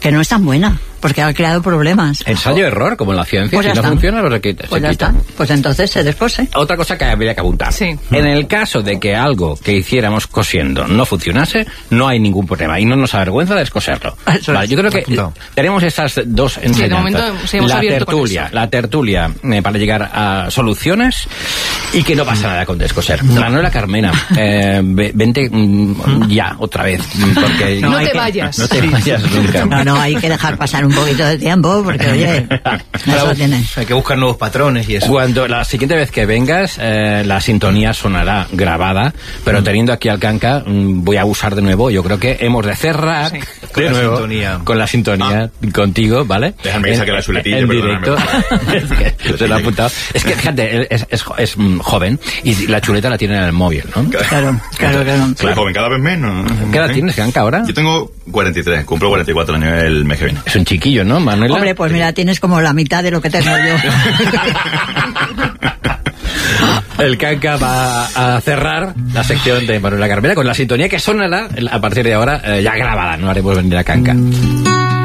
que no es tan buena, porque ha creado problemas. Ensayo-error, como en la ciencia. Pues si no está. funciona, lo quitas. Pues ya está. Pues entonces se descose. Otra cosa que habría que apuntar. Sí. En el caso de que algo que hiciéramos cosiendo no funcionase, no hay ningún problema y no nos avergüenza descoserlo. Eso Vale, es. yo creo que tenemos estas dos enseñanzas. de momento sí hemos abierto con eso. La tertulia para llegar a soluciones y que no pasa nada con descoser. Manuela Carmena, vente ya, otra vez. Porque No te vayas. No te vayas nunca. No, hay que dejar pasar un poquito de tiempo, porque oye, eso tiene. Hay que buscar nuevos patrones y eso. Cuando la siguiente vez que vengas, la sintonía sonará grabada, pero teniendo aquí al Canca, voy a usar de nuevo. Yo creo que hemos de cerrar Sí. de nuevo con la sintonía contigo, ¿vale? Déjame que saque la chuletilla, en perdóname. directo. Es que se lo ha apuntado. Es que, fíjate, es joven y la chuleta la tiene en el móvil, ¿no? Claro. Soy joven, cada vez menos. ¿Qué edad tienes, Canca, ahora? Yo tengo 43, cumplo 44 años el mes que viene. Es un chiquillo, ¿no, Manuela? Hombre, pues mira, tienes como la mitad de lo que tengo yo. El Canca va a cerrar la sección de Manuela Carmena con la sintonía que sonará a partir de ahora ya grabada. No haremos venir a Canca.